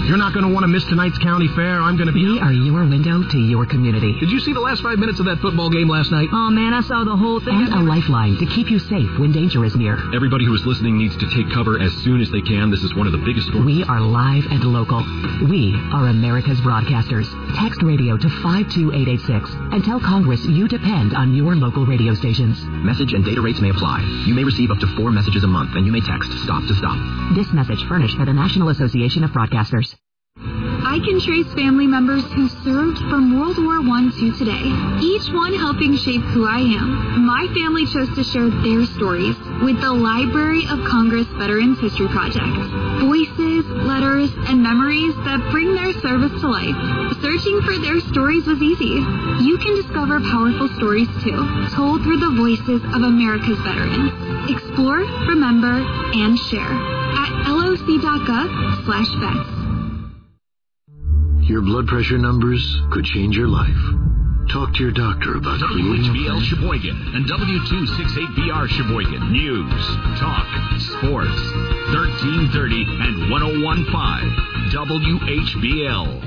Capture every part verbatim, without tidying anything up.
You're not going to want to miss tonight's county fair. I'm going to be... We are your window to your community. Did you see the last five minutes of that football game last night? Oh, man, I saw the whole thing. And a lifeline to keep you safe when danger is near. Everybody who is listening needs to take cover as soon as they can. This is one of the biggest storms. We are live and local. We are America's broadcasters. Text radio to five two eight eight six and tell Congress you depend on your local radio stations. Message and data rates may apply. You may receive up to four messages a month, and you may text STOP to STOP. This message furnished by the National Association of Broadcasters. I can trace family members who served from World War One to today, each one helping shape who I am. My family chose to share their stories with the Library of Congress Veterans History Project. Voices, letters, and memories that bring their service to life. Searching for their stories was easy. You can discover powerful stories too, told through the voices of America's veterans. Explore, remember, and share at loc.gov slash vets. Your blood pressure numbers could change your life. Talk to your doctor about W H B L Sheboygan and W two sixty-eight B R Sheboygan. News, talk, sports, thirteen thirty and ten fifteen W H B L.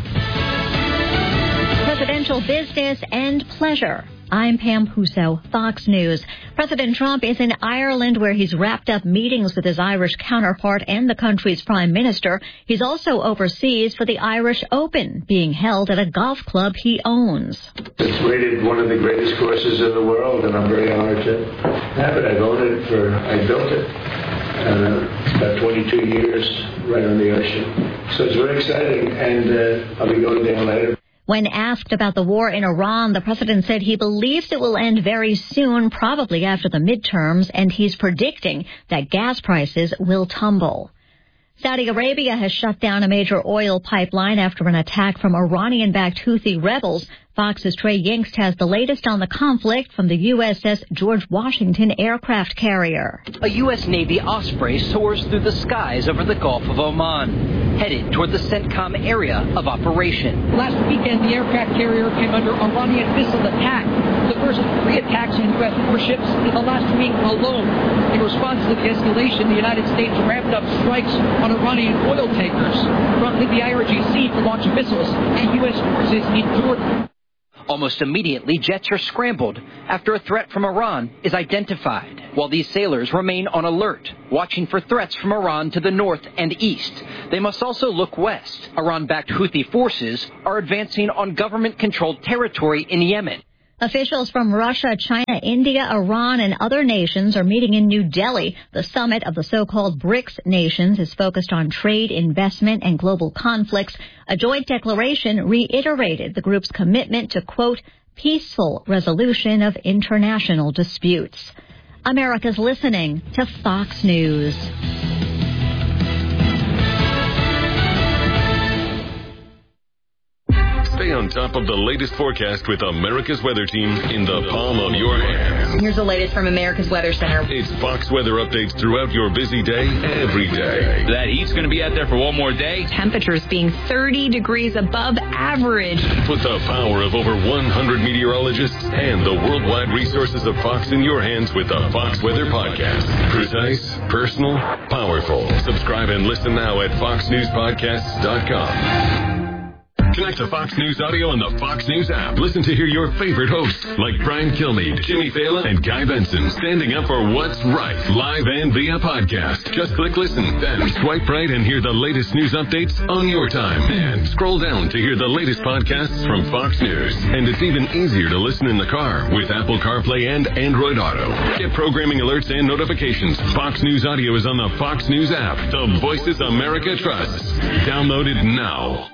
Presidential business and pleasure. I'm Pam Puso, Fox News. President Trump is in Ireland, where he's wrapped up meetings with his Irish counterpart and the country's prime minister. He's also overseas for the Irish Open, being held at a golf club he owns. It's rated one of the greatest courses in the world, and I'm very honored to have it. I've owned it for, I built it, uh, about twenty-two years, right on the ocean. So it's very exciting, and uh, I'll be going there later. When asked about the war in Iran, the president said he believes it will end very soon, probably after the midterms, and he's predicting that gas prices will tumble. Saudi Arabia has shut down a major oil pipeline after an attack from Iranian-backed Houthi rebels. Fox's Trey Yingst has the latest on the conflict from the U S S George Washington aircraft carrier. A U S Navy Osprey soars through the skies over the Gulf of Oman, headed toward the CENTCOM area of operation. Last weekend, the aircraft carrier came under Iranian missile attack, the first of three attacks on U S warships in the last week alone. In response to the escalation, the United States ramped up strikes on Iranian oil tankers, prompting the I R G C to launch missiles at U S forces in Jordan. Almost immediately, jets are scrambled after a threat from Iran is identified, while these sailors remain on alert, watching for threats from Iran to the north and east. They must also look west. Iran-backed Houthi forces are advancing on government-controlled territory in Yemen. Officials from Russia, China, India, Iran, and other nations are meeting in New Delhi. The summit of the so-called BRICS nations is focused on trade, investment, and global conflicts. A joint declaration reiterated the group's commitment to, quote, peaceful resolution of international disputes. America's listening to Fox News. Stay on top of the latest forecast with America's Weather Team in the palm of your hand. Here's the latest from America's Weather Center. It's Fox weather updates throughout your busy day, every day. That heat's going to be out there for one more day. Temperatures being thirty degrees above average. Put the power of over one hundred meteorologists and the worldwide resources of Fox in your hands with the Fox Weather Podcast. Precise, personal, powerful. Subscribe and listen now at fox news podcasts dot com. Connect to Fox News Audio on the Fox News app. Listen to hear your favorite hosts like Brian Kilmeade, Jimmy Fallon, and Guy Benson standing up for what's right, live and via podcast. Just click listen, then swipe right and hear the latest news updates on your time. And scroll down to hear the latest podcasts from Fox News. And it's even easier to listen in the car with Apple CarPlay and Android Auto. Get programming alerts and notifications. Fox News Audio is on the Fox News app. The voices America trusts. Download it now.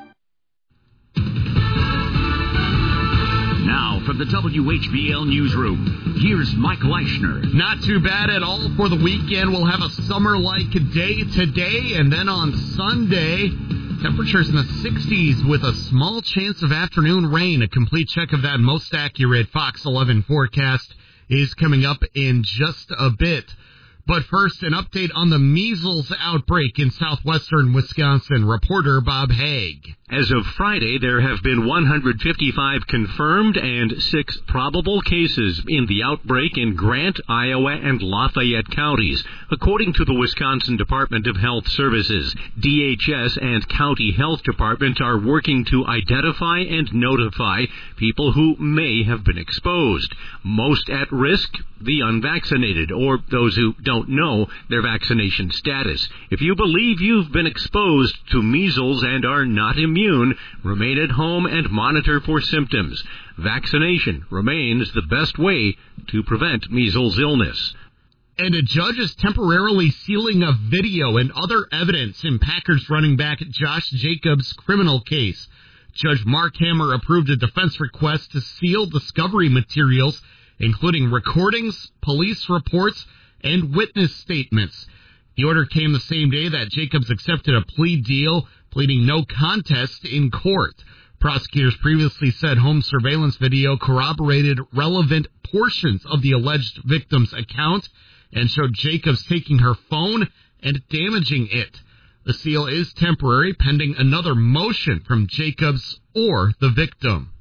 Now, from the W H B L Newsroom, here's Mike Leischner. Not too bad at all for the weekend. We'll have a summer-like day today, and then on Sunday, temperatures in the sixties with a small chance of afternoon rain. A complete check of that most accurate Fox eleven forecast is coming up in just a bit. But first, an update on the measles outbreak in southwestern Wisconsin. Reporter Bob Haig. As of Friday, there have been one hundred fifty-five confirmed and six probable cases in the outbreak in Grant, Iowa, and Lafayette counties, according to the Wisconsin Department of Health Services. D H S and county health departments are working to identify and notify people who may have been exposed. Most at risk, the unvaccinated, or those who don't know their vaccination status. If you believe you've been exposed to measles and are not immune, remain at home and monitor for symptoms. Vaccination remains the best way to prevent measles illness. And a judge is temporarily sealing a video and other evidence in Packers running back Josh Jacobs' criminal case. Judge Mark Hammer approved a defense request to seal discovery materials, including recordings, police reports, and witness statements. The order came the same day that Jacobs accepted a plea deal, pleading no contest in court. Prosecutors previously said home surveillance video corroborated relevant portions of the alleged victim's account and showed Jacobs taking her phone and damaging it. The seal is temporary, pending another motion from Jacobs or the victim.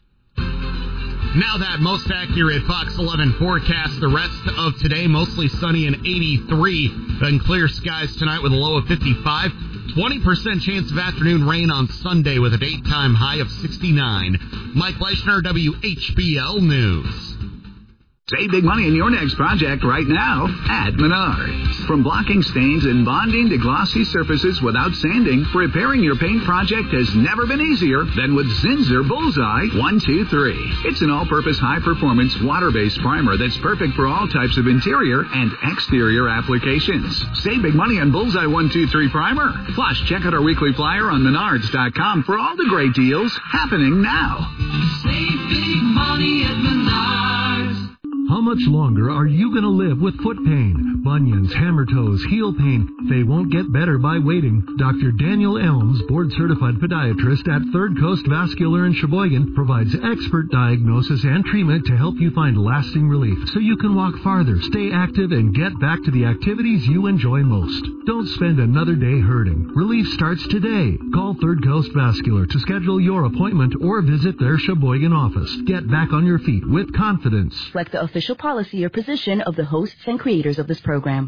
Now that most accurate Fox eleven forecast, the rest of today mostly sunny and eighty-three, then clear skies tonight with a low of fifty-five, twenty percent chance of afternoon rain on Sunday with a daytime high of sixty-nine. Mike Leischner, W H B L News. Save big money in your next project right now at Menards. From blocking stains and bonding to glossy surfaces without sanding, repairing your paint project has never been easier than with Zinsser Bullseye one two three. It's an all-purpose, high-performance, water-based primer that's perfect for all types of interior and exterior applications. Save big money on Bullseye one two three Primer. Plus, check out our weekly flyer on menards dot com for all the great deals happening now. Save big money at Menards. How much longer are you going to live with foot pain, bunions, hammer toes, heel pain? They won't get better by waiting. Doctor Daniel Elms, board-certified podiatrist at Third Coast Vascular in Sheboygan, provides expert diagnosis and treatment to help you find lasting relief so you can walk farther, stay active, and get back to the activities you enjoy most. Don't spend another day hurting. Relief starts today. Call Third Coast Vascular to schedule your appointment or visit their Sheboygan office. Get back on your feet with confidence. Reflect the official policy or position of the hosts and creators of this program.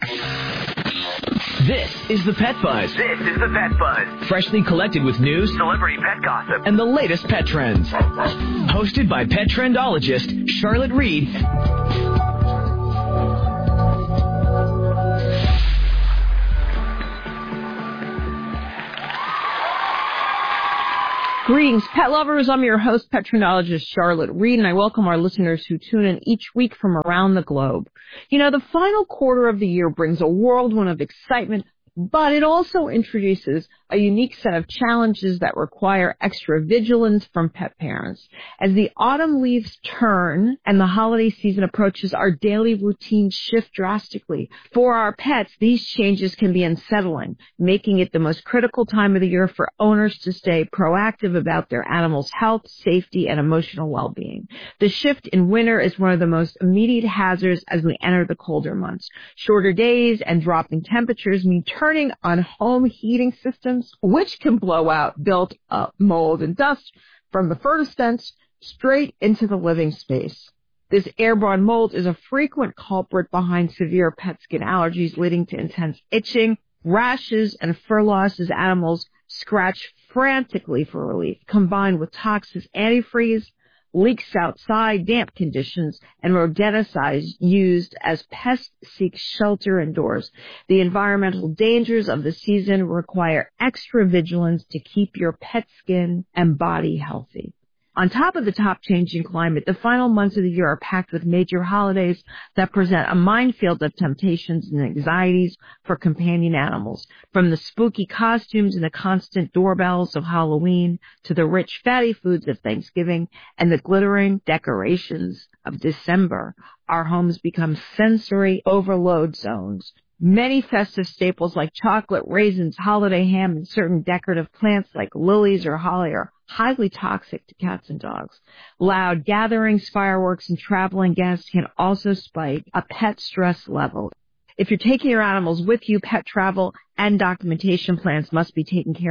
This is the Pet Buzz. This is the Pet Buzz. Freshly collected with news, celebrity pet gossip, and the latest pet trends. Hosted by pet trendologist Charlotte Reed. Greetings, pet lovers. I'm your host, pet trendologist Charlotte Reed, and I welcome our listeners who tune in each week from around the globe. You know, the final quarter of the year brings a whirlwind of excitement, but it also introduces a unique set of challenges that require extra vigilance from pet parents. As the autumn leaves turn and the holiday season approaches, our daily routines shift drastically. For our pets, these changes can be unsettling, making it the most critical time of the year for owners to stay proactive about their animals' health, safety, and emotional well-being. The shift in winter is one of the most immediate hazards as we enter the colder months. Shorter days and dropping temperatures mean turning on home heating systems, which can blow out built-up mold and dust from the furnace vents straight into the living space. This airborne mold is a frequent culprit behind severe pet skin allergies, leading to intense itching, rashes, and fur loss as animals scratch frantically for relief, combined with toxic antifreeze, leaks outside, damp conditions, and rodenticides used as pests seek shelter indoors. The environmental dangers of the season require extra vigilance to keep your pet skin and body healthy. On top of the top-changing climate, the final months of the year are packed with major holidays that present a minefield of temptations and anxieties for companion animals. From the spooky costumes and the constant doorbells of Halloween to the rich, fatty foods of Thanksgiving and the glittering decorations of December, our homes become sensory overload zones. Many festive staples like chocolate, raisins, holiday ham, and certain decorative plants like lilies or holly are highly toxic to cats and dogs. Loud gatherings, fireworks, and traveling guests can also spike a pet stress level. If you're taking your animals with you, pet travel and documentation plans must be taken care of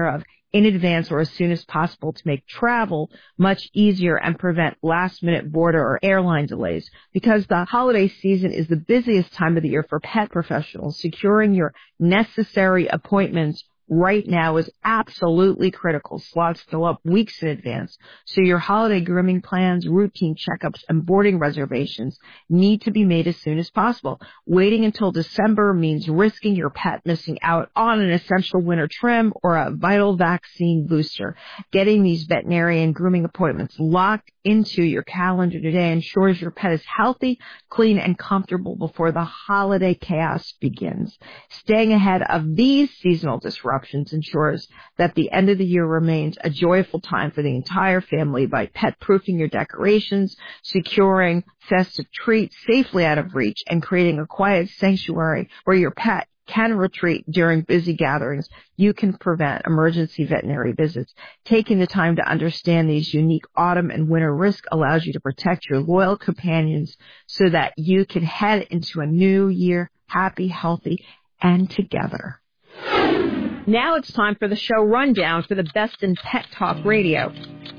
in advance or as soon as possible to make travel much easier and prevent last-minute border or airline delays. Because the holiday season is the busiest time of the year for pet professionals, securing your necessary appointments right now is absolutely critical. Slots fill up weeks in advance, so your holiday grooming plans, routine checkups, and boarding reservations need to be made as soon as possible. Waiting until December means risking your pet missing out on an essential winter trim or a vital vaccine booster. Getting these veterinarian grooming appointments locked into your calendar today ensures your pet is healthy, clean, and comfortable before the holiday chaos begins. Staying ahead of these seasonal disruptions ensures that the end of the year remains a joyful time for the entire family by pet-proofing your decorations, securing festive treats safely out of reach, and creating a quiet sanctuary where your pet can retreat during busy gatherings. You can prevent emergency veterinary visits. Taking the time to understand these unique autumn and winter risks allows you to protect your loyal companions so that you can head into a new year happy, healthy, and together. Now it's time for the show rundown for the best in Pet Talk Radio.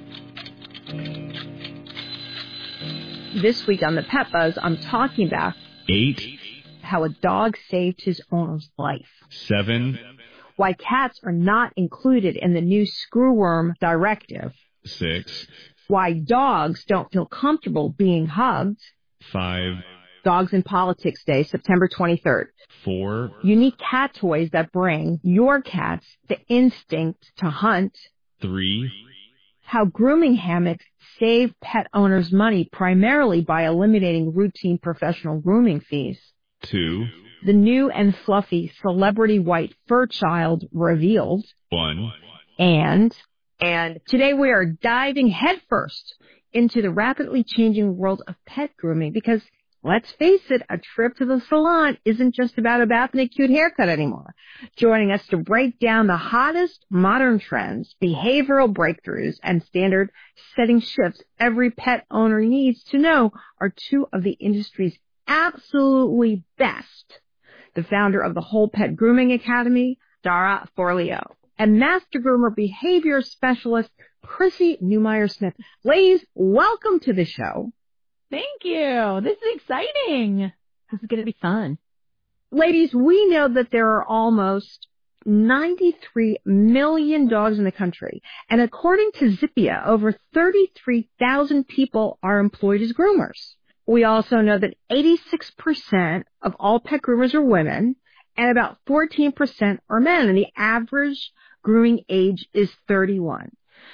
This week on the Pet Buzz, I'm talking about Eight. How a dog saved his owner's life. Seven. Why cats are not included in the new screwworm directive. Six. Why dogs don't feel comfortable being hugged. Five. Dogs in Politics Day, September twenty-third. Four. Unique cat toys that bring your cats the instinct to hunt. Three. How grooming hammocks save pet owners money primarily by eliminating routine professional grooming fees. Two. The new and fluffy celebrity white fur child revealed. One. And, and today we are diving headfirst into the rapidly changing world of pet grooming because, let's face it, a trip to the salon isn't just about a bath and a cute haircut anymore. Joining us to break down the hottest modern trends, behavioral breakthroughs, and standard-setting shifts every pet owner needs to know are two of the industry's absolutely best. The founder of the Whole Pet Grooming Academy, Dara Forleo, and master groomer behavior specialist, Chrissy Newmeyer-Smith. Ladies, welcome to the show. Thank you. This is exciting. This is going to be fun. Ladies, we know that there are almost ninety-three million dogs in the country. And according to Zippia, over thirty-three thousand people are employed as groomers. We also know that eighty-six percent of all pet groomers are women and about fourteen percent are men. And the average grooming age is thirty-one.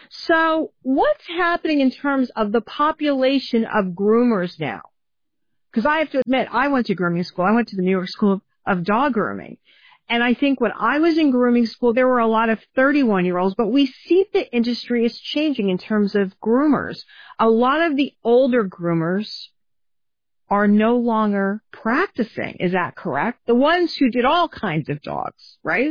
So what's happening in terms of the population of groomers now? Because I have to admit, I went to grooming school. I went to the New York School of Dog Grooming. And I think when I was in grooming school, there were a lot of thirty-one-year-olds, but we see the industry is changing in terms of groomers. A lot of the older groomers are no longer practicing. Is that correct? The ones who did all kinds of dogs, right?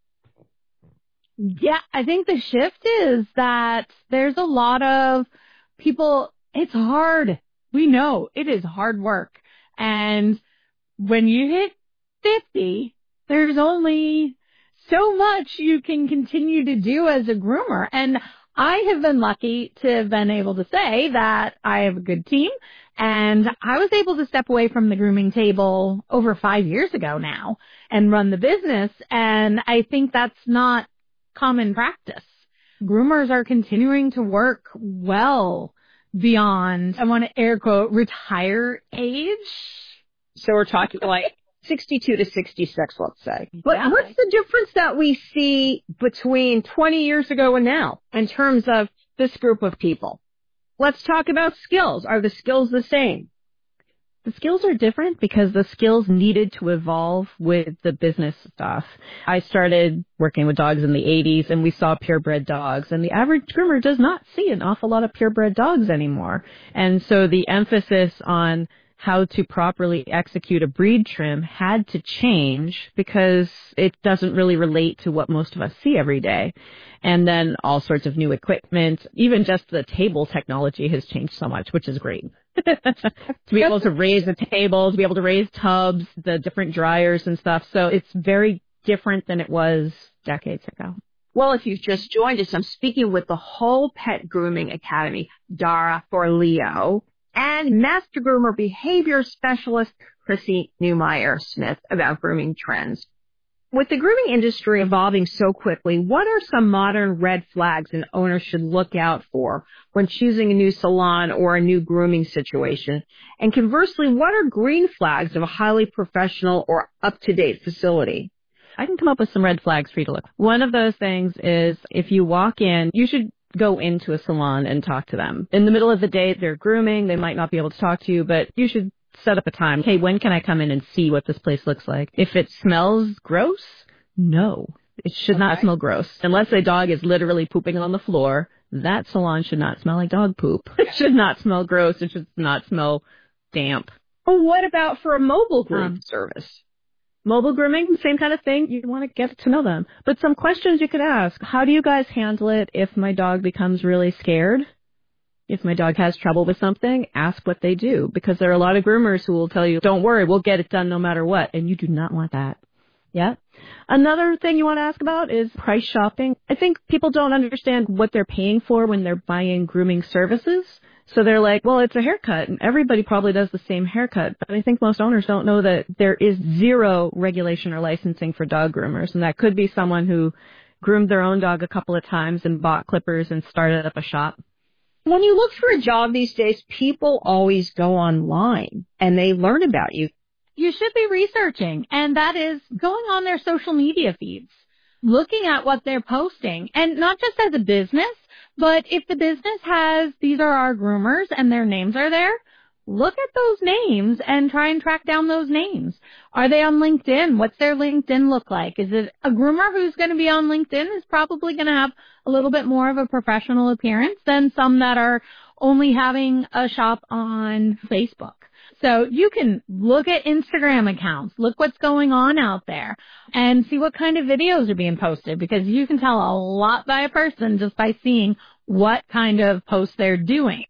Yeah, I think the shift is that there's a lot of people, it's hard. We know it is hard work. And when you hit fifty, there's only so much you can continue to do as a groomer. And I have been lucky to have been able to say that I have a good team. And I was able to step away from the grooming table over five years ago now and run the business. And I think that's not common practice. Groomers are continuing to work well beyond, I want to air quote, retire age. So we're talking like sixty-two to sixty-six, let's say. But Yeah. what's the difference that we see between twenty years ago and now in terms of this group of people? Let's talk about skills. Are the skills the same? The skills are different because the skills needed to evolve with the business stuff. I started working with dogs in the eighties and we saw purebred dogs, and the average groomer does not see an awful lot of purebred dogs anymore. And so the emphasis on how to properly execute a breed trim had to change because it doesn't really relate to what most of us see every day. And then all sorts of new equipment, even just the table technology has changed so much, which is great. To be able to raise the table, to be able to raise tubs, the different dryers and stuff. So it's very different than it was decades ago. Well, if you've just joined us, I'm speaking with the Whole Pet Grooming Academy, Dara Forleo, and Master Groomer Behavior Specialist, Chrissy Newmeyer-Smith, about grooming trends. With the grooming industry evolving so quickly, what are some modern red flags an owner should look out for when choosing a new salon or a new grooming situation? And conversely, what are green flags of a highly professional or up-to-date facility? I can come up with some red flags for you to look. One of those things is if you walk in, you should go into a salon and talk to them. In the middle of the day, they're grooming. They might not be able to talk to you, but you should set up a time. Hey, when can I come in and see what this place looks like? If it smells gross, no. It should okay. not smell gross. Unless a dog is literally pooping on the floor, that salon should not smell like dog poop. It should not smell gross. It should not smell damp. Well, what about for a mobile groom um, service? Mobile grooming, same kind of thing. You want to get to know them. But some questions you could ask. How do you guys handle it if my dog becomes really scared? If my dog has trouble with something, ask what they do. Because there are a lot of groomers who will tell you, don't worry, we'll get it done no matter what. And you do not want that. Yeah. Another thing you want to ask about is price shopping. I think people don't understand what they're paying for when they're buying grooming services. So they're like, well, it's a haircut, and everybody probably does the same haircut. But I think most owners don't know that there is zero regulation or licensing for dog groomers, and that could be someone who groomed their own dog a couple of times and bought clippers and started up a shop. When you look for a job these days, people always go online, and they learn about you. You should be researching, and that is going on their social media feeds, looking at what they're posting, and not just as a business, but if the business has, these are our groomers and their names are there, look at those names and try and track down those names. Are they on LinkedIn? What's their LinkedIn look like? Is it a groomer who's going to be on LinkedIn is probably going to have a little bit more of a professional appearance than some that are only having a shop on Facebook. So you can look at Instagram accounts, look what's going on out there, and see what kind of videos are being posted, because you can tell a lot by a person just by seeing what kind of posts they're doing.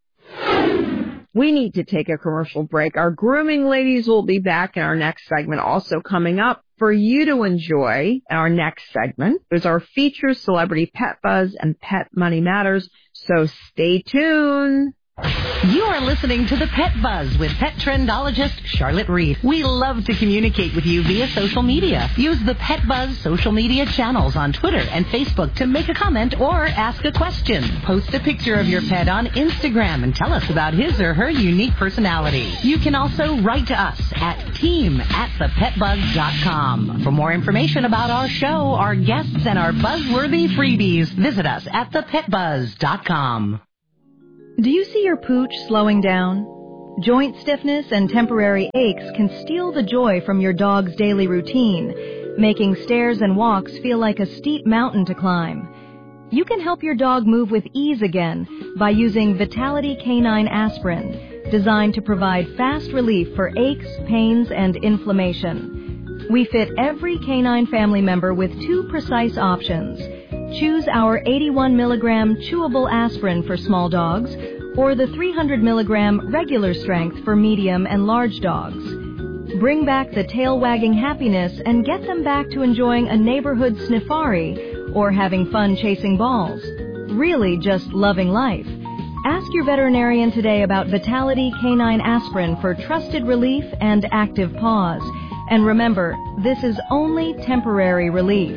We need to take a commercial break. Our grooming ladies will be back in our next segment. Also coming up for you to enjoy our next segment is our featured celebrity Pet Buzz and Pet Money Matters. So stay tuned. You are listening to the Pet Buzz with pet trendologist Charlotte Reed. We love to communicate with you via social media. Use the Pet Buzz social media channels on Twitter and Facebook to make a comment or ask a question. Post a picture of your pet on Instagram and tell us about his or her unique personality. You can also write to us at team at the pet buzz dot com. For more information about our show, our guests, and our buzzworthy freebies, visit us at the pet buzz dot com. Do you see your pooch slowing down? Joint stiffness and temporary aches can steal the joy from your dog's daily routine, making stairs and walks feel like a steep mountain to climb. You can help your dog move with ease again by using Vitality Canine Aspirin, designed to provide fast relief for aches, pains, and inflammation. We fit every canine family member with two precise options. Choose our eighty-one milligram chewable aspirin for small dogs or the three hundred milligram regular strength for medium and large dogs. Bring back the tail-wagging happiness and get them back to enjoying a neighborhood sniffari or having fun chasing balls. Really just loving life. Ask your veterinarian today about Vitality Canine Aspirin for trusted relief and active paws. And remember, this is only temporary relief.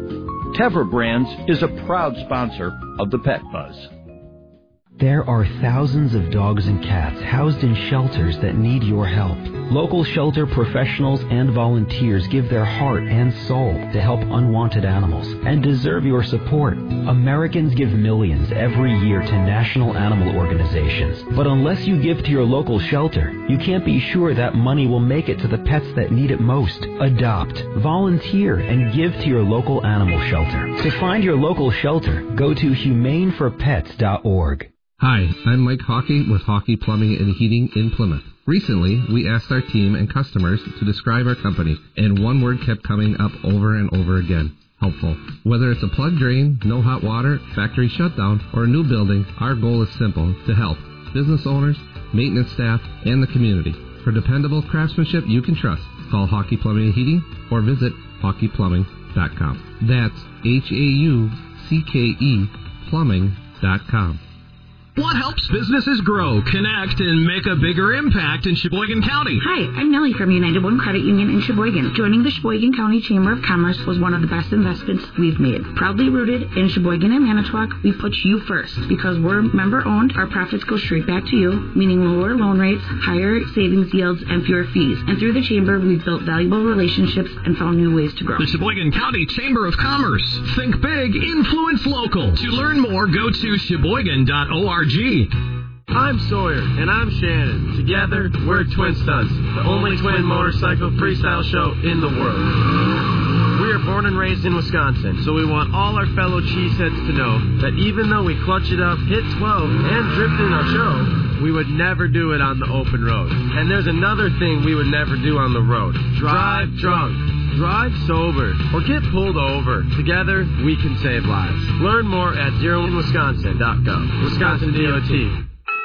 Tevra Brands is a proud sponsor of the Pet Buzz. There are thousands of dogs and cats housed in shelters that need your help. Local shelter professionals and volunteers give their heart and soul to help unwanted animals and deserve your support. Americans give millions every year to national animal organizations. But unless you give to your local shelter, you can't be sure that money will make it to the pets that need it most. Adopt, volunteer, and give to your local animal shelter. To find your local shelter, go to humane for pets dot org. Hi, I'm Mike Hawkey with Hawkey Plumbing and Heating in Plymouth. Recently, we asked our team and customers to describe our company, and one word kept coming up over and over again: helpful. Whether it's a plug drain, no hot water, factory shutdown, or a new building, our goal is simple: to help business owners, maintenance staff, and the community. For dependable craftsmanship you can trust, call Hawkey Plumbing and Heating or visit hawkey plumbing dot com. That's H A U C K E plumbing dot com. What helps businesses grow, connect, and make a bigger impact in Sheboygan County? Hi, I'm Nellie from United One Credit Union in Sheboygan. Joining the Sheboygan County Chamber of Commerce was one of the best investments we've made. Proudly rooted in Sheboygan and Manitowoc, we put you first. Because we're member-owned, our profits go straight back to you, meaning lower loan rates, higher savings yields, and fewer fees. And through the Chamber, we've built valuable relationships and found new ways to grow. The Sheboygan County Chamber of Commerce. Think big, influence local. To learn more, go to sheboygan dot org. I'm Sawyer, and I'm Shannon. Together, we're Twin Stunts, the only twin motorcycle freestyle show in the world. We are born and raised in Wisconsin, so we want all our fellow cheeseheads to know that even though we clutch it up, hit twelve, and drift in our show, we would never do it on the open road. And there's another thing we would never do on the road. Drive drunk. Drive sober or get pulled over. Together, we can save lives. Learn more at zero in wisconsin dot gov. Wisconsin D O T.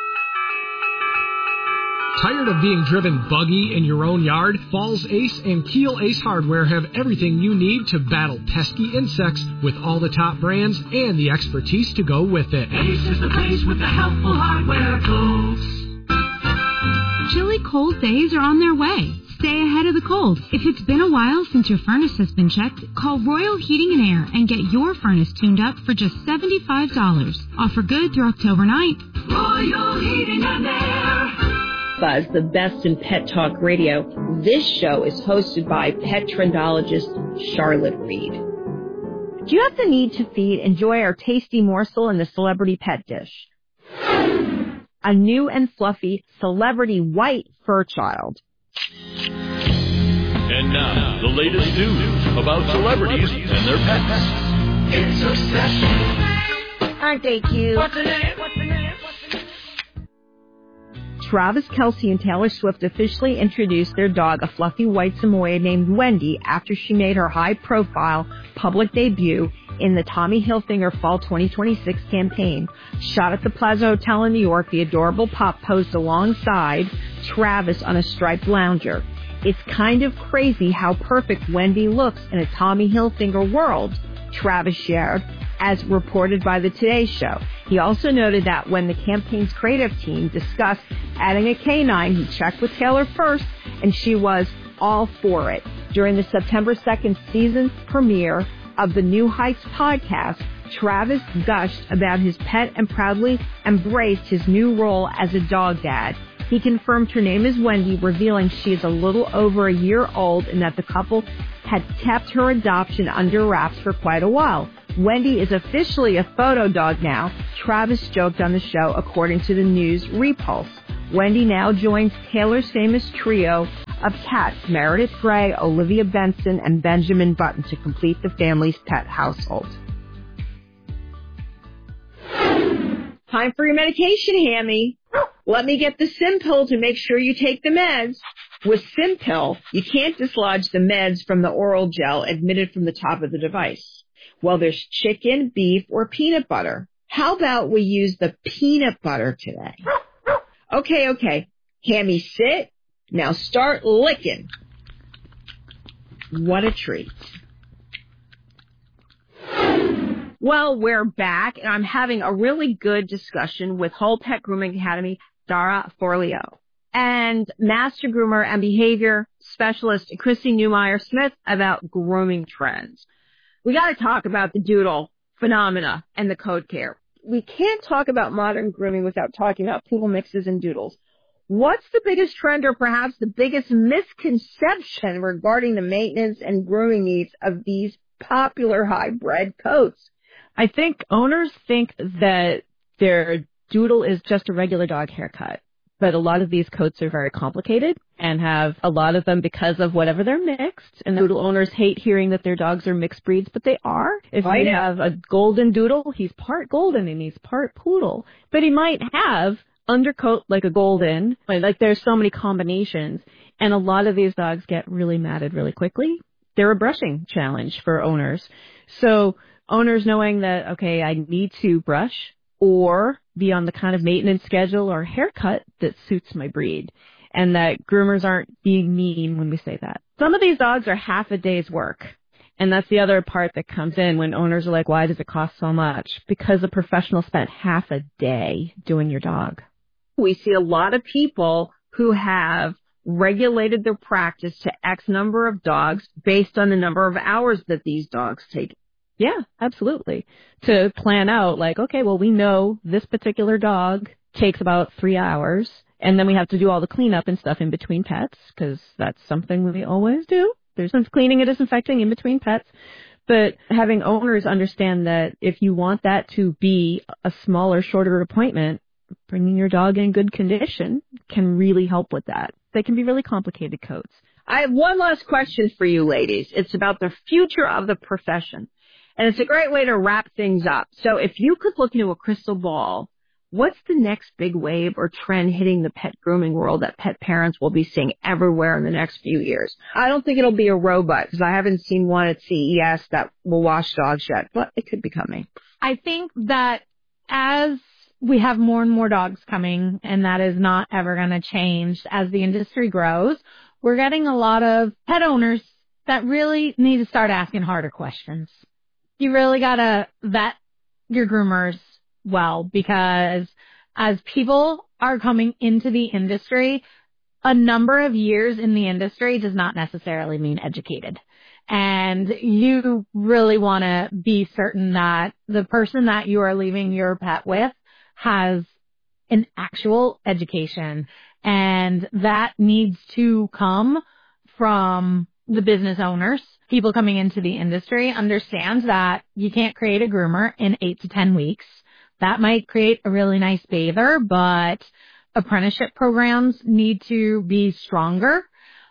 Tired of being driven buggy in your own yard? Falls Ace and Keel Ace Hardware have everything you need to battle pesky insects with all the top brands and the expertise to go with it. Ace is the place with the helpful hardware tools. Chilly cold days are on their way. Stay ahead of the cold. If it's been a while since your furnace has been checked, call Royal Heating and Air and get your furnace tuned up for just seventy-five dollars. Offer good through October ninth. Royal Heating and Air. Buzz, the best in pet talk radio. This show is hosted by pet trendologist Charlotte Reed. Do you have the need to feed? Enjoy our tasty morsel in the celebrity pet dish. A new and fluffy celebrity white fur child. And now, the latest news about celebrities and their pets. It's obsession. Aren't they cute? What's the name? What's the name? What's the name? Travis Kelce and Taylor Swift officially introduced their dog, a fluffy white Samoyed named Wendy, after she made her high-profile public debut in the Tommy Hilfiger Fall twenty twenty-six campaign. Shot at the Plaza Hotel in New York, the adorable pup posed alongside Travis on a striped lounger. It's kind of crazy how perfect Wendy looks in a Tommy Hilfiger world, Travis shared, as reported by the Today Show. He also noted that when the campaign's creative team discussed adding a canine, he checked with Taylor first, and she was all for it. During the September second season premiere of the New Heights podcast, Travis gushed about his pet and proudly embraced his new role as a dog dad. He confirmed her name is Wendy, revealing she is a little over a year old and that the couple had kept her adoption under wraps for quite a while. Wendy is officially a photo dog now, Travis joked on the show, according to the News Repulse. Wendy now joins Taylor's famous trio of cats, Meredith Grey, Olivia Benson, and Benjamin Button, to complete the family's pet household. Time for your medication, Hammy. Let me get the Simpill to make sure you take the meds. With Simpill, you can't dislodge the meds from the oral gel admitted from the top of the device. Well, there's chicken, beef, or peanut butter. How about we use the peanut butter today? Okay, okay. Hammy, sit. Now start licking. What a treat. Well, we're back, and I'm having a really good discussion with Whole Pet Grooming Academy, Dara Forleo, and Master Groomer and Behavior Specialist Christy Newmeyer-Smith about grooming trends. We got to talk about the doodle phenomena and the code care. We can't talk about modern grooming without talking about poodle mixes and doodles. What's the biggest trend or perhaps the biggest misconception regarding the maintenance and grooming needs of these popular hybrid coats? I think owners think that their doodle is just a regular dog haircut, but a lot of these coats are very complicated and have a lot of them because of whatever they're mixed. And the doodle owners hate hearing that their dogs are mixed breeds, but they are. If you have a golden doodle, he's part golden and he's part poodle, but he might have undercoat like a golden. Like there's so many combinations, and a lot of these dogs get really matted really quickly. They're a brushing challenge for owners. So owners knowing that, okay, I need to brush or be on the kind of maintenance schedule or haircut that suits my breed, and that groomers aren't being mean when we say that. Some of these dogs are half a day's work, And that's the other part that comes in when owners are like, why does it cost so much? Because a professional spent half a day doing your dog. We see a lot of people who have regulated their practice to X number of dogs based on the number of hours that these dogs take. Yeah, absolutely. To plan out like, okay, well, we know this particular dog takes about three hours, and then we have to do all the cleanup and stuff in between pets, because that's something we always do. There's some cleaning and disinfecting in between pets. But having owners understand that if you want that to be a smaller, shorter appointment, bringing your dog in good condition can really help with that. They can be really complicated coats. I have one last question for you ladies. It's about the future of the profession. And it's a great way to wrap things up. So if you could look into a crystal ball, what's the next big wave or trend hitting the pet grooming world that pet parents will be seeing everywhere in the next few years? I don't think it'll be a robot, because I haven't seen one at C E S that will wash dogs yet, but it could be coming. I think that as we have more and more dogs coming, and that is not ever going to change as the industry grows, we're getting a lot of pet owners that really need to start asking harder questions. You really got to vet your groomers well, because as people are coming into the industry, a number of years in the industry does not necessarily mean educated. And you really want to be certain that the person that you are leaving your pet with has an actual education, and that needs to come from the business owners. People coming into the industry understand that you can't create a groomer in eight to ten weeks. That might create a really nice bather, but apprenticeship programs need to be stronger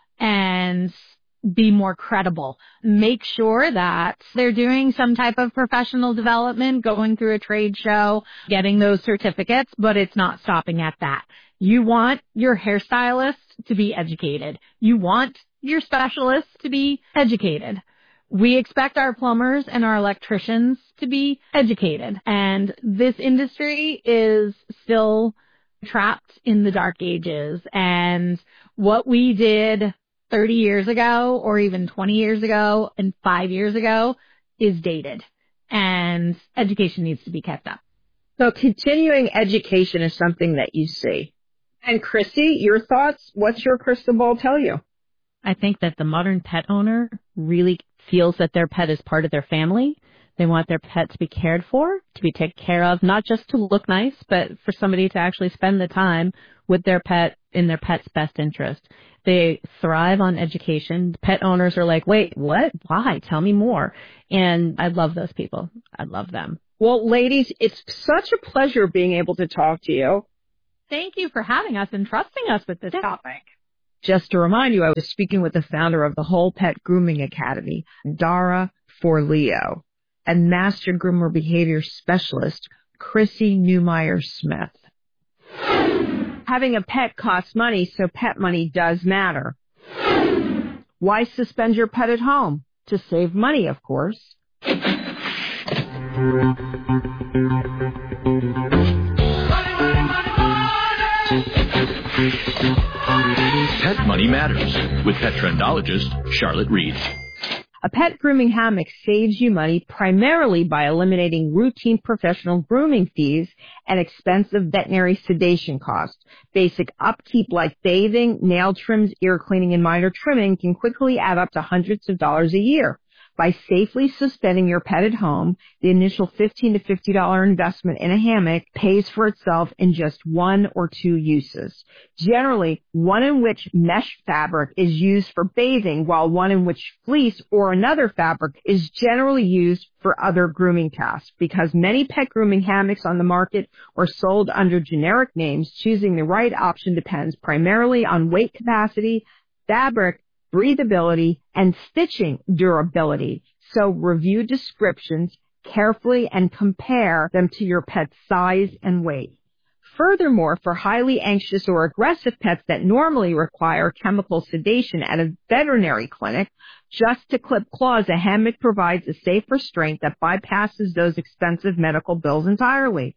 and be more credible. Make sure that they're doing some type of professional development, going through a trade show, getting those certificates, but it's not stopping at that. You want your hairstylist to be educated. You want your specialist to be educated. We expect our plumbers and our electricians to be educated. And this industry is still trapped in the dark ages. And what we did thirty years ago, or even twenty years ago, and five years ago is dated. And education needs to be kept up. So continuing education is something that you see. And Chrissy, your thoughts? What's your crystal ball tell you? I think that the modern pet owner really feels that their pet is part of their family. They want their pet to be cared for, to be taken care of, not just to look nice, but for somebody to actually spend the time with their pet in their pet's best interest. They thrive on education. Pet owners are like, wait, what? Why? Tell me more. And I love those people. I love them. Well, ladies, it's such a pleasure being able to talk to you. Thank you for having us and trusting us with this topic. Just to remind you, I was speaking with the founder of the Whole Pet Grooming Academy, Dara Forleo, and Master Groomer Behavior Specialist, Chrissy Newmeyer-Smith. Having a pet costs money, so pet money does matter. Why suspend your pet at home? To save money, of course. Pet Money Matters with pet trendologist Charlotte Reed. A pet grooming hammock saves you money primarily by eliminating routine professional grooming fees and expensive veterinary sedation costs. Basic upkeep like bathing, nail trims, ear cleaning, and minor trimming can quickly add up to hundreds of dollars a year. By safely suspending your pet at home, the initial fifteen to fifty dollars investment in a hammock pays for itself in just one or two uses. Generally, one in which mesh fabric is used for bathing, while one in which fleece or another fabric is generally used for other grooming tasks. Because many pet grooming hammocks on the market are sold under generic names, choosing the right option depends primarily on weight capacity, fabric, breathability, and stitching durability. So review descriptions carefully and compare them to your pet's size and weight. Furthermore, for highly anxious or aggressive pets that normally require chemical sedation at a veterinary clinic, just to clip claws, a hammock provides a safe restraint that bypasses those expensive medical bills entirely.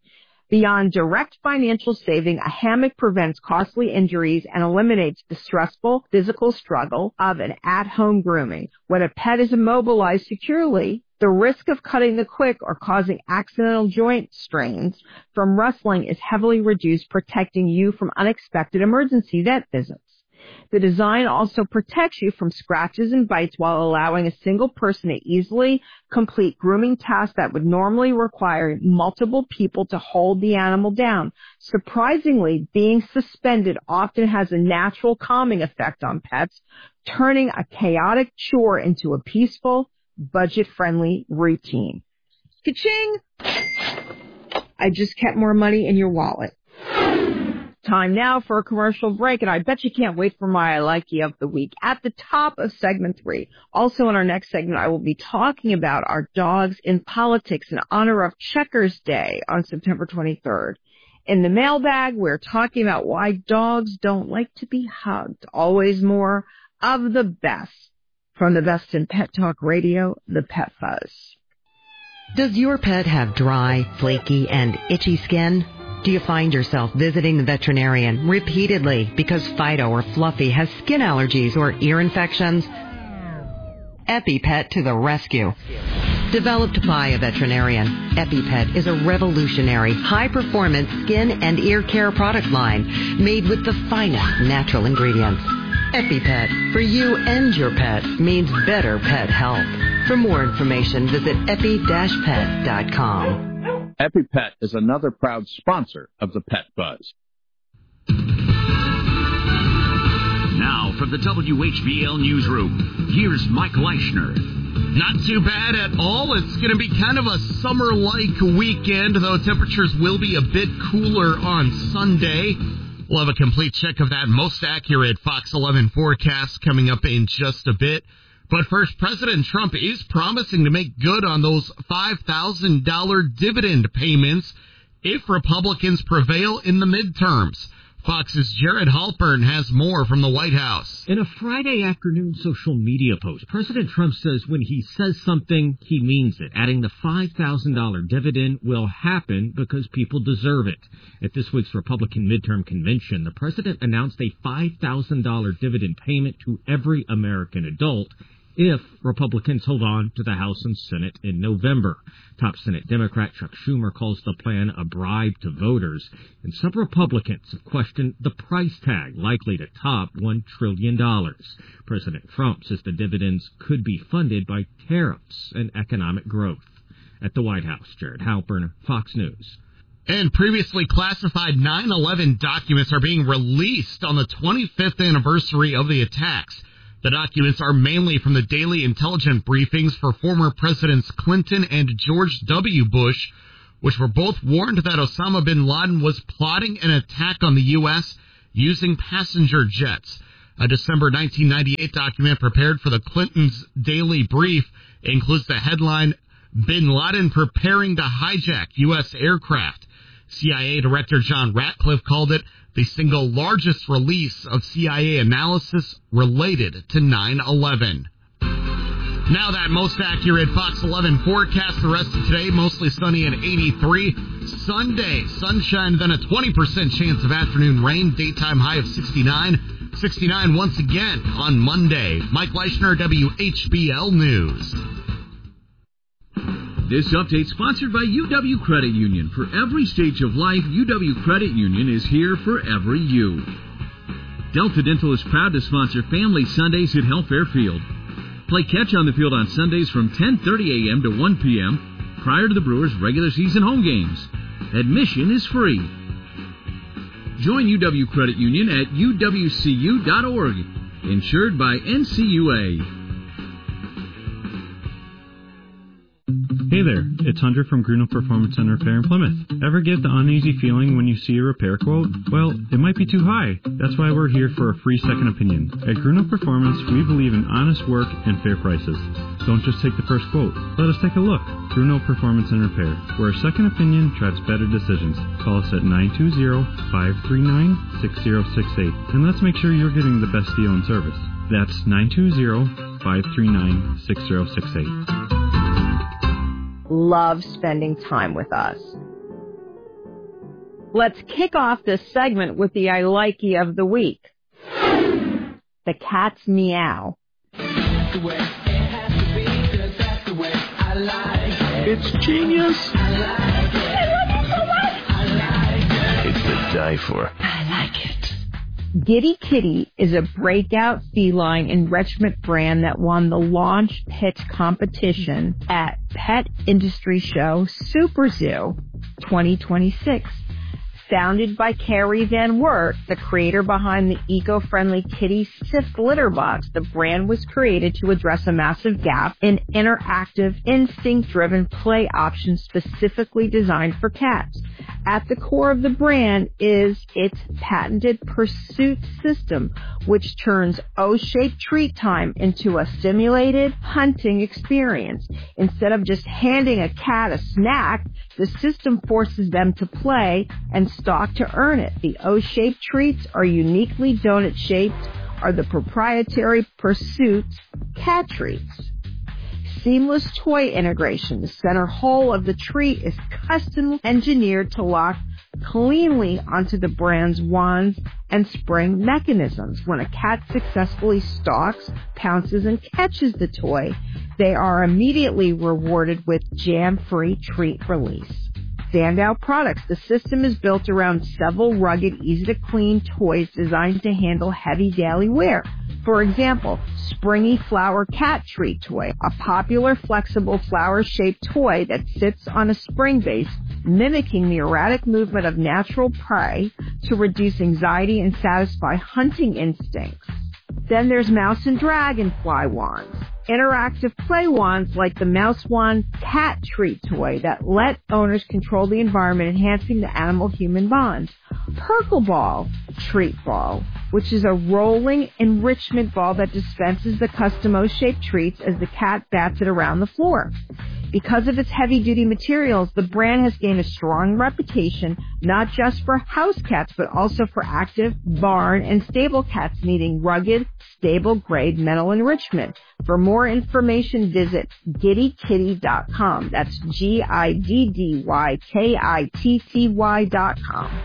Beyond direct financial saving, a hammock prevents costly injuries and eliminates the stressful physical struggle of an at-home grooming. When a pet is immobilized securely, the risk of cutting the quick or causing accidental joint strains from wrestling is heavily reduced, protecting you from unexpected emergency vet visits. The design also protects you from scratches and bites while allowing a single person to easily complete grooming tasks that would normally require multiple people to hold the animal down. Surprisingly, being suspended often has a natural calming effect on pets, turning a chaotic chore into a peaceful, budget-friendly routine. Ka-ching! I just kept more money in your wallet. Time now for a commercial break, and I bet you can't wait for my I Like You of the week at the top of segment three. Also in our next segment, I will be talking about our dogs in politics in honor of Checkers Day on September twenty-third. In the mailbag, we're talking about why dogs don't like to be hugged. Always more of the best. From the best in Pet Talk Radio, the Pet Buzz. Does your pet have dry, flaky, and itchy skin? Do you find yourself visiting the veterinarian repeatedly because Fido or Fluffy has skin allergies or ear infections? EpiPet to the rescue. Developed by a veterinarian, EpiPet is a revolutionary, high-performance skin and ear care product line made with the finest natural ingredients. EpiPet, for you and your pet, means better pet health. For more information, visit epi dash pet dot com. EpiPet is another proud sponsor of the Pet Buzz. Now from the W H B L newsroom, here's Mike Leischner. Not too bad at all. It's going to be kind of a summer-like weekend, though temperatures will be a bit cooler on Sunday. We'll have a complete check of that most accurate Fox eleven forecast coming up in just a bit. But first, President Trump is promising to make good on those five thousand dollars dividend payments if Republicans prevail in the midterms. Fox's Jared Halpern has more from the White House. In a Friday afternoon social media post, President Trump says when he says something, he means it, adding the five thousand dollars dividend will happen because people deserve it. At this week's Republican midterm convention, the president announced a five thousand dollars dividend payment to every American adult if Republicans hold on to the House and Senate in November. Top Senate Democrat Chuck Schumer calls the plan a bribe to voters, and some Republicans have questioned the price tag, likely to top one trillion dollars. President Trump says the dividends could be funded by tariffs and economic growth. At the White House, Jared Halpern, Fox News. And previously classified nine eleven documents are being released on the twenty-fifth anniversary of the attacks. The documents are mainly from the daily intelligence briefings for former Presidents Clinton and George W. Bush, which were both warned that Osama bin Laden was plotting an attack on the U S using passenger jets. A December nineteen ninety-eight document prepared for the Clintons' daily brief includes the headline, Bin Laden Preparing to Hijack U S Aircraft. C I A Director John Ratcliffe called it the single largest release of C I A analysis related to nine eleven. Now that most accurate Fox eleven forecast. The rest of today, mostly sunny and eighty-three. Sunday, sunshine, then a twenty percent chance of afternoon rain. Daytime high of sixty-nine. sixty-nine once again on Monday. Mike Leischner, W H B L News. This update sponsored by U W Credit Union. For every stage of life, U W Credit Union is here for every you. Delta Dental is proud to sponsor Family Sundays at Health Fairfield. Play catch on the field on Sundays from ten thirty a.m. to one p.m. prior to the Brewers' regular season home games. Admission is free. Join U W Credit Union at u w c u dot org. Insured by N C U A. Hey there, it's Hunter from Grunow Performance and Repair in Plymouth. Ever get the uneasy feeling when you see a repair quote? Well, it might be too high. That's why we're here for a free second opinion. At Grunow Performance, we believe in honest work and fair prices. Don't just take the first quote. Let us take a look. Grunow Performance and Repair, where a second opinion drives better decisions. Call us at nine two zero, five three nine, six zero six eight, and let's make sure you're getting the best deal and service. That's nine two zero, five three nine, six zero six eight. Love spending time with us. Let's kick off this segment with the I likey of the week. The cat's meow. It's genius. I like it. I love it so much. I like it. It's to die for. I like it. Giddy Kitty is a breakout feline enrichment brand that won the launch pitch competition at Pet Industry Show Super Zoo twenty twenty-six. Founded by Carrie Van Wert, the creator behind the eco-friendly Kitty Sift litter box, the brand was created to address a massive gap in interactive, instinct-driven play options specifically designed for cats. At the core of the brand is its patented pursuit system, which turns O-shaped treat time into a simulated hunting experience. Instead of just handing a cat a snack, the system forces them to play and stalk to earn it. The O-shaped treats are uniquely donut-shaped, are the proprietary Pursuits cat treats. Seamless toy integration. The center hole of the treat is custom engineered to lock cleanly onto the brand's wands and spring mechanisms. When a cat successfully stalks, pounces, and catches the toy, they are immediately rewarded with jam-free treat release. Standout products. The system is built around several rugged, easy-to-clean toys designed to handle heavy daily wear. For example, Springy Flower Cat Treat Toy, a popular flexible flower-shaped toy that sits on a spring base, mimicking the erratic movement of natural prey to reduce anxiety and satisfy hunting instincts. Then there's Mouse and Dragonfly Wands, interactive play wands like the Mouse Wand Cat Treat Toy that let owners control the environment, enhancing the animal-human bond. Perkle Ball Treat Ball, which is a rolling enrichment ball that dispenses the custom O-shaped treats as the cat bats it around the floor. Because of its heavy-duty materials, the brand has gained a strong reputation, not just for house cats, but also for active barn and stable cats needing rugged, stable-grade mental enrichment. For more information, visit giddy kitty dot com. That's G I D D Y K I T T Y dot com.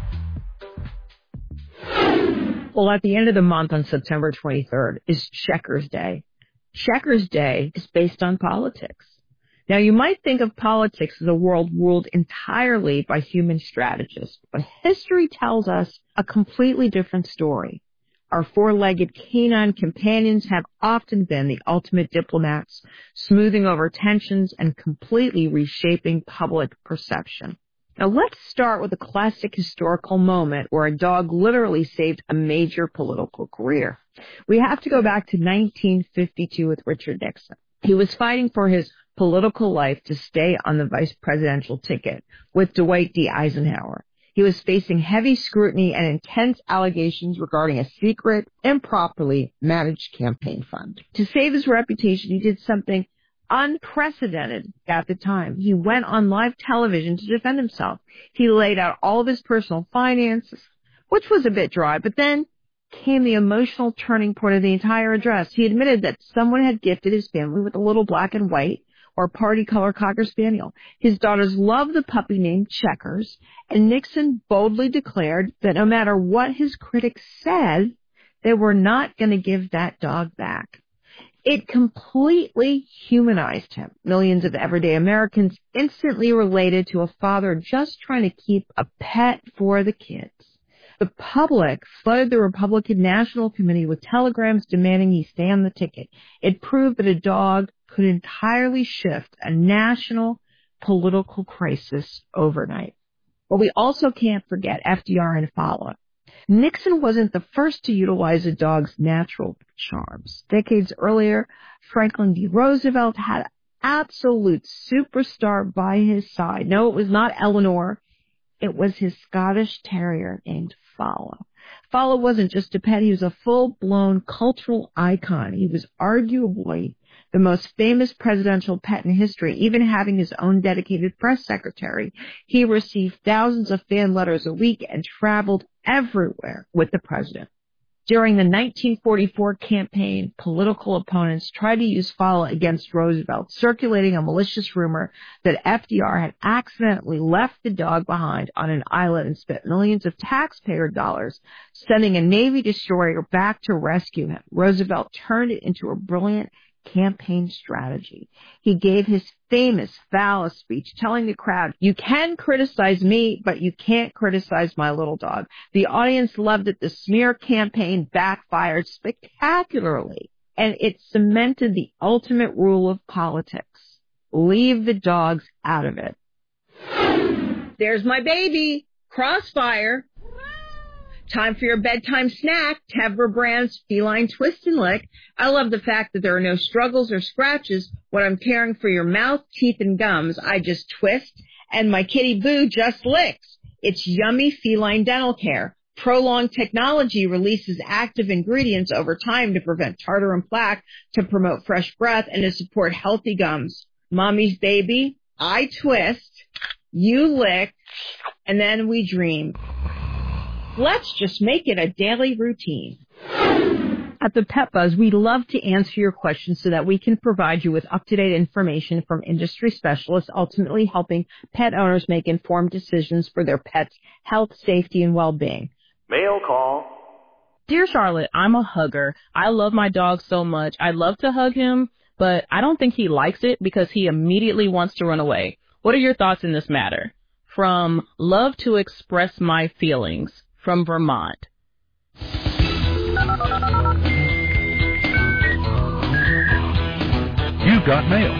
Well, at the end of the month on September twenty-third is Checkers Day. Checkers Day is based on politics. Now, you might think of politics as a world ruled entirely by human strategists, but history tells us a completely different story. Our four-legged canine companions have often been the ultimate diplomats, smoothing over tensions and completely reshaping public perception. Now, let's start with a classic historical moment where a dog literally saved a major political career. We have to go back to nineteen fifty-two with Richard Nixon. He was fighting for his political life to stay on the vice presidential ticket with Dwight D. Eisenhower. He was facing heavy scrutiny and intense allegations regarding a secret, improperly managed campaign fund. To save his reputation, he did something unprecedented at the time. He went on live television to defend himself. He laid out all of his personal finances, which was a bit dry, but then came the emotional turning point of the entire address. He admitted that someone had gifted his family with a little black and white or party color Cocker Spaniel. His daughters loved the puppy named Checkers, and Nixon boldly declared that no matter what his critics said, they were not going to give that dog back. It completely humanized him. Millions of everyday Americans instantly related to a father just trying to keep a pet for the kids. The public flooded the Republican National Committee with telegrams demanding he stay on the ticket. It proved that a dog could entirely shift a national political crisis overnight. But we also can't forget F D R and Follow. Nixon wasn't the first to utilize a dog's natural charms. Decades earlier, Franklin D. Roosevelt had an absolute superstar by his side. No, it was not Eleanor. It was his Scottish Terrier named Follow. Follow wasn't just a pet. He was a full-blown cultural icon. He was arguably the most famous presidential pet in history, even having his own dedicated press secretary. He received thousands of fan letters a week and traveled everywhere with the president. During the nineteen forty-four campaign, political opponents tried to use Follah against Roosevelt, circulating a malicious rumor that F D R had accidentally left the dog behind on an island and spent millions of taxpayer dollars sending a Navy destroyer back to rescue him. Roosevelt turned it into a brilliant campaign strategy. He gave his famous phallus speech telling the crowd, "You can criticize me, but you can't criticize my little dog." The audience loved it. The smear campaign backfired spectacularly, and it cemented the ultimate rule of politics. Leave the dogs out of it. There's my baby. Crossfire. Time for your bedtime snack, Tevra Brand's Feline Twist and Lick. I love the fact that there are no struggles or scratches when I'm caring for your mouth, teeth, and gums. I just twist, and my kitty Boo just licks. It's yummy feline dental care. Prolonged technology releases active ingredients over time to prevent tartar and plaque, to promote fresh breath, and to support healthy gums. Mommy's baby, I twist, you lick, and then we dream. Let's just make it a daily routine. At the Pet Buzz, we love to answer your questions so that we can provide you with up-to-date information from industry specialists, ultimately helping pet owners make informed decisions for their pets' health, safety, and well-being. Mail call. Dear Charlotte, I'm a hugger. I love my dog so much. I love to hug him, but I don't think he likes it because he immediately wants to run away. What are your thoughts in this matter? From Love to Express My Feelings. From Vermont. You've got mail.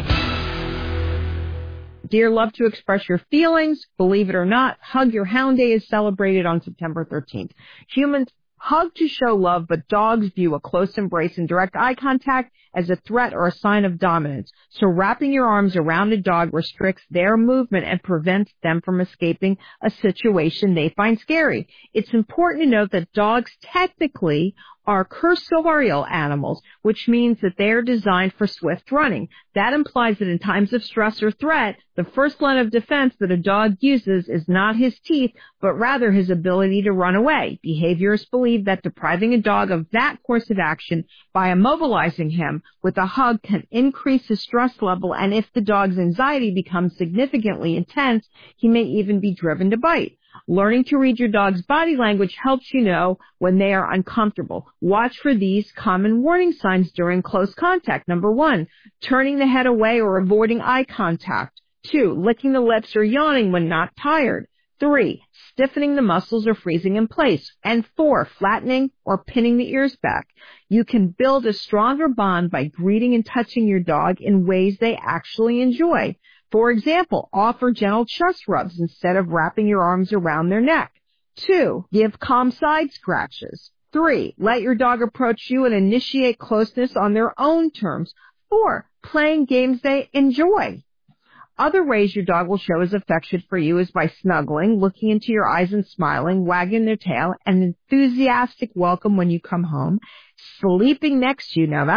Dear Love to Express Your Feelings, believe it or not, Hug Your Hound Day is celebrated on September thirteenth. Humans hug to show love, but dogs view a close embrace and direct eye contact as a threat or a sign of dominance. So wrapping your arms around a dog restricts their movement and prevents them from escaping a situation they find scary. It's important to note that dogs technically are cursorial animals, which means that they are designed for swift running. That implies that in times of stress or threat, the first line of defense that a dog uses is not his teeth, but rather his ability to run away. Behaviorists believe that depriving a dog of that course of action by immobilizing him with a hug can increase his stress level, and if the dog's anxiety becomes significantly intense, he may even be driven to bite. Learning to read your dog's body language helps you know when they are uncomfortable. Watch for these common warning signs during close contact. Number one, turning the head away or avoiding eye contact. Two, licking the lips or yawning when not tired. Three, stiffening the muscles or freezing in place. And four, flattening or pinning the ears back. You can build a stronger bond by greeting and touching your dog in ways they actually enjoy. For example, offer gentle chest rubs instead of wrapping your arms around their neck. Two, give calm side scratches. Three, let your dog approach you and initiate closeness on their own terms. Four, playing games they enjoy. Other ways your dog will show his affection for you is by snuggling, looking into your eyes and smiling, wagging their tail, an enthusiastic welcome when you come home, sleeping next to you. Now